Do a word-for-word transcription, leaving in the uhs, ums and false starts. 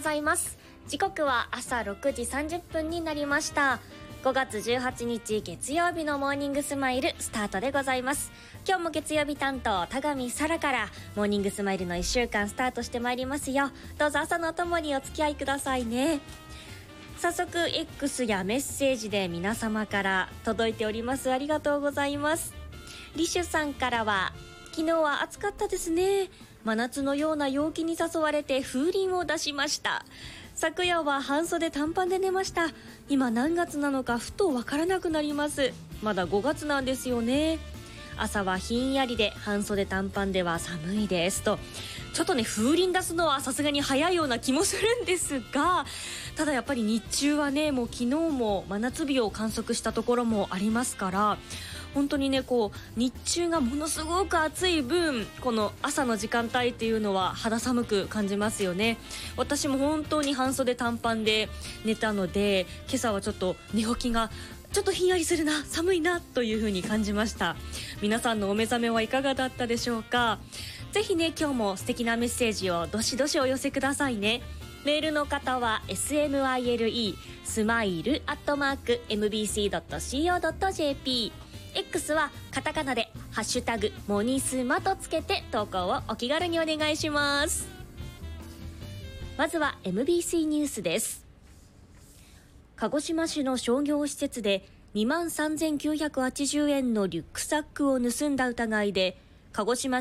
ざいます。時刻は朝ろくじさんじゅっぷんになりました。ごがつじゅうはちにち月曜日のモーニングスマイルスタートでございます。今日も月曜日担当田上沙羅からモーニングスマイルのいっしゅうかんスタートしてまいりますよ。どうぞ朝のともにお付き合いくださいね。早速 X やメッセージで皆様から届いております。ありがとうございます。リシュさんからは、昨日は暑かったですね。真夏のような陽気に誘われて風鈴を出しました。昨夜は半袖短パンで寝ました。今何月なのかふとわからなくなります。まだごがつなんですよね。朝はひんやりで半袖短パンでは寒いですと、ちょっとね風鈴出すのはさすがに早いような気もするんですが、ただやっぱり日中はね、もう昨日も真夏日を観測したところもありますから、本当にねこう日中がものすごく暑い分、この朝の時間帯っていうのは肌寒く感じますよね。私も本当に半袖短パンで寝たので、今朝はちょっと寝起きがちょっとひんやりするな、寒いなという風に感じました。皆さんのお目覚めはいかがだったでしょうか。ぜひね今日も素敵なメッセージをどしどしお寄せくださいね。メールの方は エスエムアイエルイー スマイルアットマーク エムビーシードットシーオードットジェーピー、 X はカタカナでハッシュタグモニスマとつけて投稿をお気軽にお願いします。まずは エムビーシー ニュースです。鹿児島市の商業施設でにまんさんぜんきゅうひゃくはちじゅうえんのリュックサックを盗んだ疑いで鹿児島